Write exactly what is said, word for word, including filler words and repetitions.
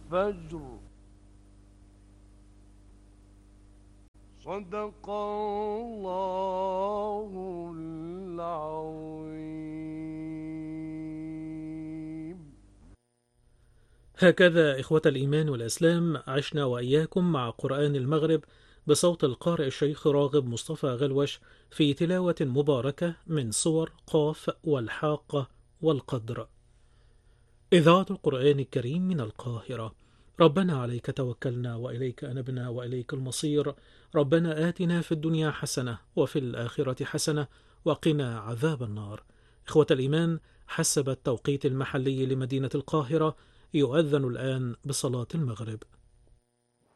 والفجر. صدق الله العظيم. هكذا إخوة الإيمان والإسلام عشنا وإياكم مع قرآن المغرب بصوت القارئ الشيخ راغب مصطفى غلوش في تلاوة مباركة من سور قاف والحاقة والقدر. إذاعة القرآن الكريم من القاهرة. ربنا عليك توكلنا وإليك أنبنا وإليك المصير. ربنا آتنا في الدنيا حسنة وفي الآخرة حسنة وقنا عذاب النار. إخوة الإيمان، حسب التوقيت المحلي لمدينة القاهرة يؤذن الآن بصلاة المغرب.